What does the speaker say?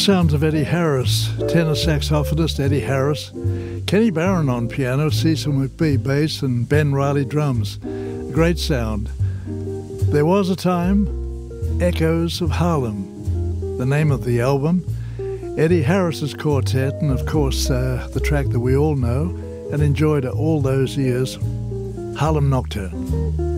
sounds of Eddie Harris, tenor saxophonist Eddie Harris, Kenny Barron on piano, Cecil McBee bass, and Ben Riley drums. Great sound. There Was a Time, Echoes of Harlem, the name of the album. Eddie Harris's quartet, and of course the track that we all know and enjoyed all those years, Harlem Nocturne.